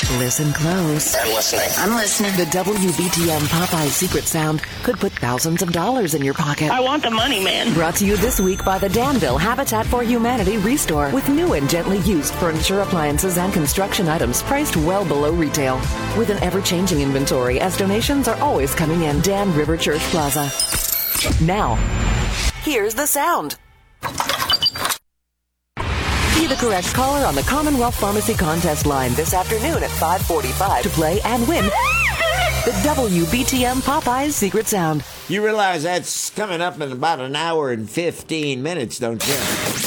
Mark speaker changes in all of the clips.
Speaker 1: Listen close.
Speaker 2: I'm listening.
Speaker 1: I'm listening. The WBTM Popeye secret sound could put thousands of dollars in your pocket.
Speaker 3: I want the money, man.
Speaker 1: Brought to you this week by the Danville Habitat for Humanity Restore, with new and gently used furniture, appliances, and construction items priced well below retail. With an ever-changing inventory, as donations are always coming in. Dan River Church Plaza. Now, here's the sound. Be the correct caller on the Commonwealth Pharmacy contest line this afternoon at 5:45 to play and win the WBTM Popeyes Secret Sound.
Speaker 4: You realize that's coming up in about an hour and 15 minutes, don't you?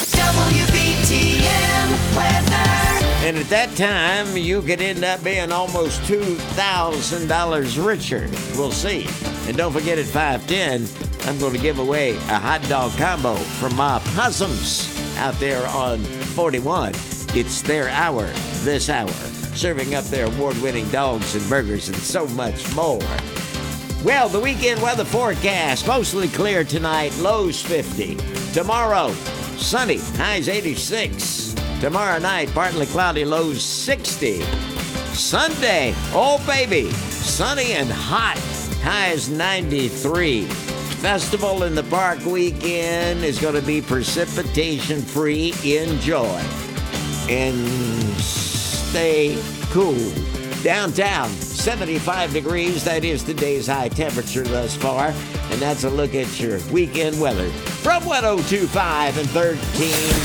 Speaker 5: WBTM weather.
Speaker 4: And at that time, you could end up being almost $2,000 richer. We'll see. And don't forget at 5:10, I'm going to give away a hot dog combo from my Possums out there on 41. It's their hour, this hour, serving up their award-winning dogs and burgers and so much more. Well, the weekend weather forecast, mostly clear tonight, lows 50. Tomorrow, sunny, highs 86. Tomorrow night, partly cloudy, lows 60. Sunday, oh baby, sunny and hot, highs 93. Festival in the Park weekend is going to be precipitation-free. Enjoy. And stay cool. Downtown, 75 degrees. That is today's high temperature thus far. And that's a look at your weekend weather from 102.5 and 13.